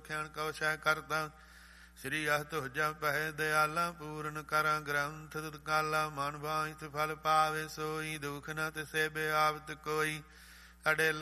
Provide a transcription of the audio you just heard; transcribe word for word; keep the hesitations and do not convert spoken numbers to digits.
ਲਖਿਆਣ Q ਸਹਿ ਕਰਤਾ। ਸ੍ਰੀ ਅਹ ਤੁਹਜਾ ਪਹਿ ਦਿਆਲਾ ਪੂਰਨ ਕਰਾਂ ਗ੍ਰੰਥ ਤੁਤ ਕਾਲਾ ਮਨ ਬਾਝਿ ਫਲ ਪਾਵੇ ਸੋਈ। ਦੁਖ ਨ ਤਿਸੈ ਬਿਆਵਤ ਕੋਈ ਅੜੇ